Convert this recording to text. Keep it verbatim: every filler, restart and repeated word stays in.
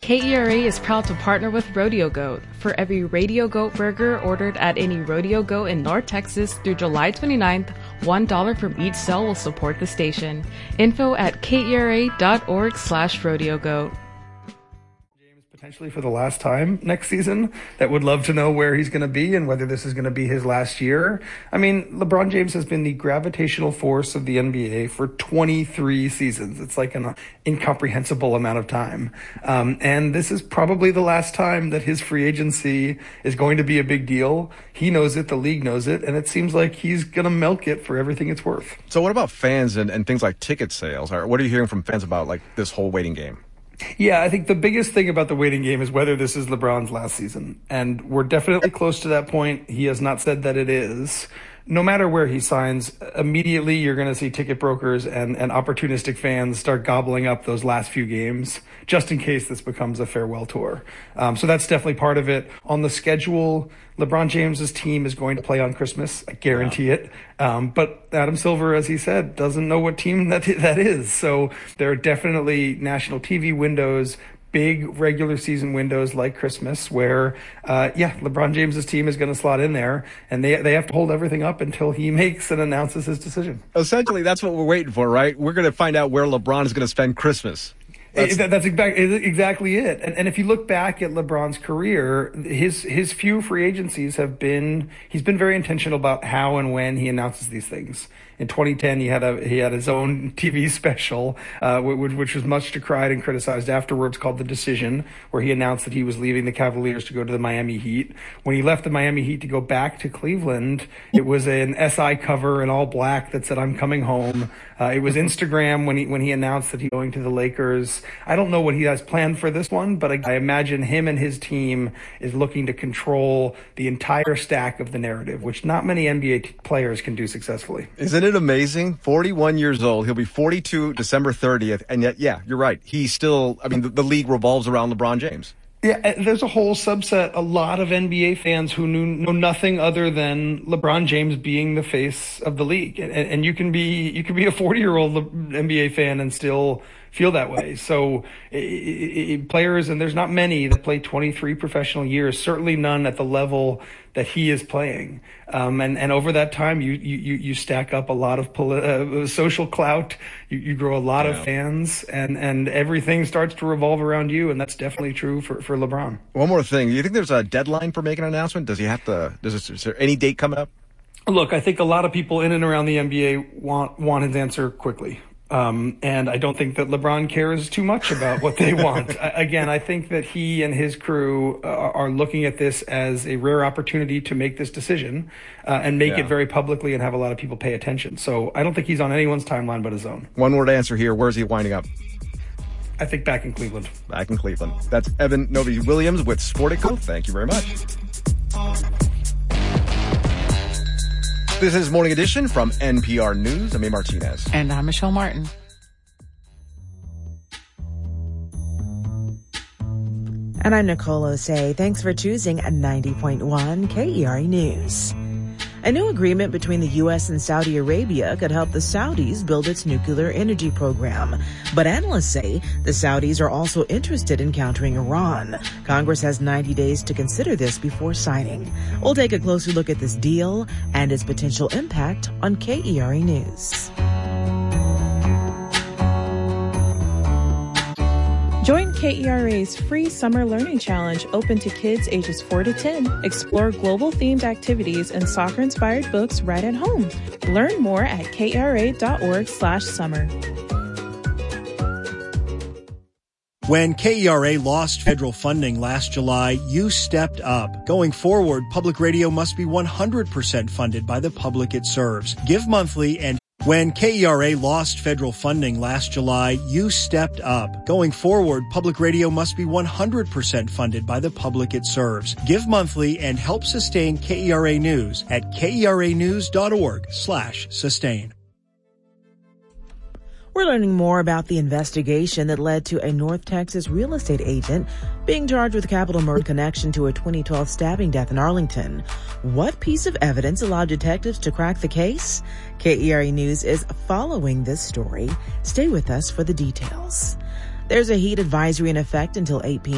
K E R A is proud to partner with Rodeo Goat. For every Rodeo Goat burger ordered at any Rodeo Goat in North Texas through July twenty-ninth, one dollar from each sale will support the station. Info at kera.org slash Rodeo Goat. Potentially for the last time next season, that would love to know where he's going to be and whether this is going to be his last year. I mean, LeBron James has been the gravitational force of the N B A for twenty-three seasons. It's like an incomprehensible amount of time. Um, and this is probably the last time that his free agency is going to be a big deal. He knows it, the league knows it, and it seems like he's going to milk it for everything it's worth. So what about fans and, and things like ticket sales? Or what are you hearing from fans about like this whole waiting game? Yeah, I think the biggest thing about the waiting game is whether this is LeBron's last season. And we're definitely close to that point. He has not said that it is. No matter where he signs, immediately you're going to see ticket brokers and, and opportunistic fans start gobbling up those last few games, just in case this becomes a farewell tour. Um, so that's definitely part of it. On the schedule, LeBron James's team is going to play on Christmas. I guarantee yeah. it. Um, but Adam Silver, as he said, doesn't know what team that that is. So there are definitely national T V windows, big regular season windows like Christmas where, uh, yeah, LeBron James's team is going to slot in there, and they they have to hold everything up until he makes and announces his decision. Essentially, that's what we're waiting for, right? We're going to find out where LeBron is going to spend Christmas. That's, That's exactly it. And, and if you look back at LeBron's career, his his few free agencies have been, he's been very intentional about how and when he announces these things. In twenty ten, he had a he had his own T V special, uh, which, which was much decried and criticized afterwards, called The Decision, where he announced that he was leaving the Cavaliers to go to the Miami Heat. When he left the Miami Heat to go back to Cleveland, it was an S I cover in all black that said, "I'm coming home." Uh, it was Instagram when he when he announced that he was going to the Lakers. I don't know what he has planned for this one, but I, I imagine him and his team is looking to control the entire stack of the narrative, which not many N B A t- players can do successfully. Isn't it amazing? forty-one years old. He'll be forty-two December thirtieth. And yet, yeah, you're right. He's still, I mean, the, the league revolves around LeBron James. Yeah, there's a whole subset, a lot of N B A fans who knew, know nothing other than LeBron James being the face of the league. And, and you can be, you can be a forty-year-old N B A fan and still feel that way. So it, it, players, and there's not many that play twenty-three professional years, certainly none at the level that he is playing. Um, and, and over that time, you, you, you stack up a lot of poli- uh, social clout. You, you grow a lot yeah. of fans, and, and everything starts to revolve around you. And that's definitely true for, for LeBron. One more thing. Do you think there's a deadline for making an announcement? Does he have to, does this, is there any date coming up? Look, I think a lot of people in and around the N B A want, want his answer quickly. Um, and I don't think that LeBron cares too much about what they want. Again, I think that he and his crew uh, are looking at this as a rare opportunity to make this decision uh, and make yeah. it very publicly and have a lot of people pay attention. So I don't think he's on anyone's timeline but his own. One word answer here. Where's he winding up? I think back in Cleveland. Back in Cleveland. That's Evan Novi-Williams with Sportico. Thank you very much. This is Morning Edition from N P R News. I'm A. Martinez. And I'm Michelle Martin. And I'm Nicole Osei. Thanks for choosing ninety point one K E R A News. A new agreement between the U S and Saudi Arabia could help the Saudis build its nuclear energy program. But analysts say the Saudis are also interested in countering Iran. Congress has ninety days to consider this before signing. We'll take a closer look at this deal and its potential impact on K E R A News. Join K E R A's free Summer Learning Challenge open to kids ages four to ten. Explore global-themed activities and soccer-inspired books right at home. Learn more at kera.org slash summer. When K E R A lost federal funding last July, you stepped up. Going forward, public radio must be one hundred percent funded by the public it serves. Give monthly and When K E R A lost federal funding last July, you stepped up. Going forward, public radio must be one hundred percent funded by the public it serves. Give monthly and help sustain K E R A News at keranews.org slash sustain. We're learning more about the investigation that led to a North Texas real estate agent being charged with capital murder connection to a twenty twelve stabbing death in Arlington. What piece of evidence allowed detectives to crack the case? K E R A News is following this story. Stay with us for the details. There's a heat advisory in effect until eight p.m.